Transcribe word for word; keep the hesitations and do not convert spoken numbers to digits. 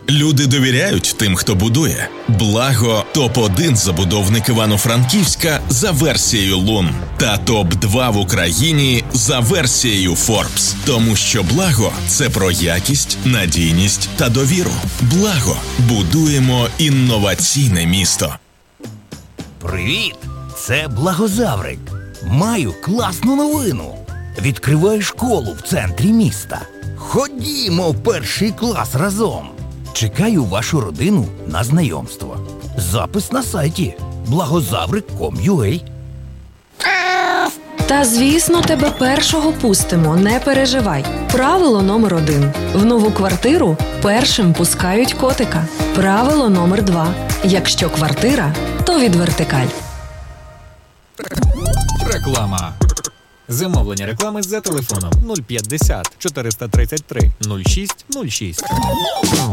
Люди довіряють тим, хто будує. Благо – топ один забудовник Івано-Франківська за версією Лун та топ два в Україні за версією Forbes. Тому що Благо – це про якість, надійність та довіру. Благо – будуємо інноваційне місто. Привіт! Це Благозаврик. Маю класну новину. Відкриваю школу в центрі міста. Ходімо в перший клас разом. Чекаю вашу родину на знайомство. Запис на сайті благозаврик крапка ком крапка ю а. Та, звісно, тебе першого пустимо, не переживай. Правило номер один. В нову квартиру першим пускають котика. Правило номер два. Якщо квартира, то від Вертикаль. Реклама. Замовлення реклами за телефоном нуль п'ятдесят чотириста тридцять три нуль шість нуль шість.